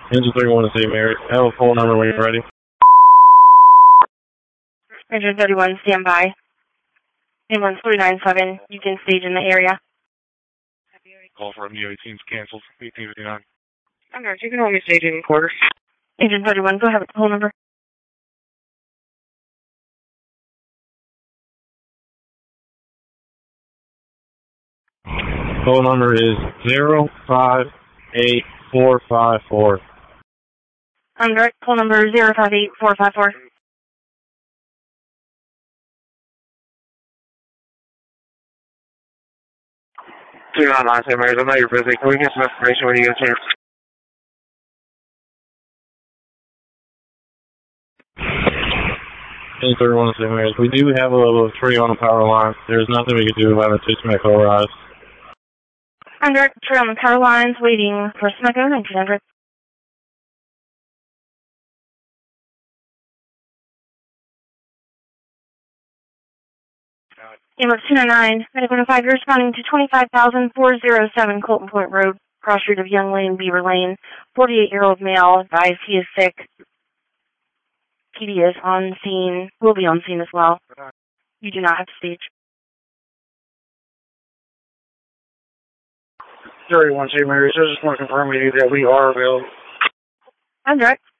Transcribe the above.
Engine 31 to St. Mary. I have a phone number when you're ready. Engine 31, stand by. Ambulance 397, you can stage in the area. Call for MU-18's canceled. 1859. I'm not. You can only stage in quarters. Engine 31, go ahead with the phone number. Phone number is 058454. I'm direct. Phone number 058454. 299 St. Mary's. I know you're busy. Can we get some information when you get a chance? Engine 31 to St. Mary's. We do have a level of 3 on the power line. There's nothing we can do about it until SMECO arrives. I'm direct. 3 on the power lines, waiting for SMECO 1900. Ambulance 299, medical 5, you're responding to 25,407 Colton Point Road, cross street of Young Lane, Beaver Lane. 48-year-old male, advised he is sick. PD is on scene, will be on scene as well. You do not have to stage. 31 St. Mary's. I just want to confirm with you that we are available. I'm direct.